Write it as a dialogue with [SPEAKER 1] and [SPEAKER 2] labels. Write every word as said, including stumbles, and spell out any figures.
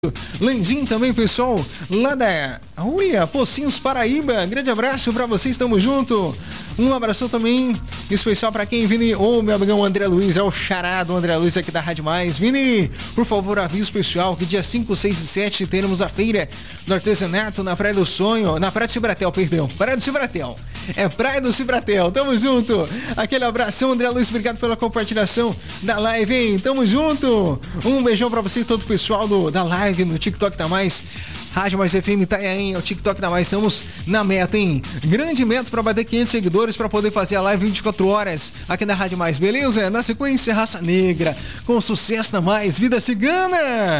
[SPEAKER 1] Landim também, pessoal, lá da Uia, Pocinhos, Paraíba. Grande abraço pra vocês, tamo junto. Um abração também especial pra quem, Vini, ô oh, meu amigão André Luiz, é o xará do André Luiz aqui da Rádio Mais. Vini, por favor, aviso especial que dia cinco, seis e sete teremos a feira do artesanato na Praia do Sonho, na Praia do Cibratel, perdão, Praia do Cibratel. É Praia do Cibratel, tamo junto. Aquele abração, André Luiz, obrigado pela compartilhação da live, hein? Tamo junto. Um beijão pra você e todo o pessoal do, da live no TikTok da Mais. Rádio Mais F M Itanhaém, é o TikTok da Mais, estamos na meta, hein? Grande meta para bater quinhentos seguidores para poder fazer a live vinte e quatro horas aqui na Rádio Mais, beleza? Na sequência, Raça Negra, com sucesso na Mais, Vida Cigana.